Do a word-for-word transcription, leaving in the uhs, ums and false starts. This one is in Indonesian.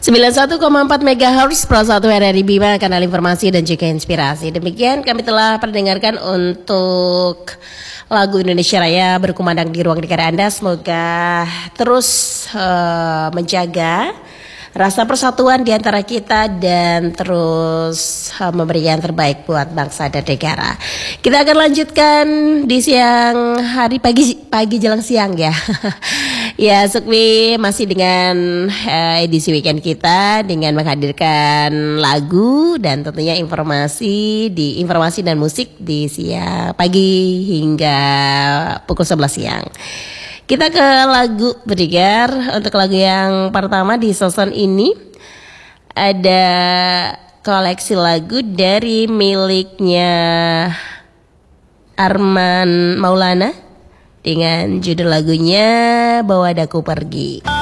sembilan puluh satu koma empat megahertz Pro satu R R I Bima, kanal informasi dan juga inspirasi. Demikian kami telah perdengarkan untuk lagu Indonesia Raya berkumandang di ruang dengar Anda. Semoga terus uh, menjaga rasa persatuan di antara kita dan terus uh, memberi yang terbaik buat bangsa dan negara. Kita akan lanjutkan di siang hari, pagi pagi jelang siang ya. Ya, Sukmi masih dengan uh, edisi weekend kita dengan menghadirkan lagu dan tentunya informasi di informasi dan musik di siang pagi hingga pukul sebelas siang. Kita ke lagu berdengar. Untuk lagu yang pertama di season ini ada koleksi lagu dari miliknya Arman Maulana dengan judul lagunya Bawa Daku Pergi.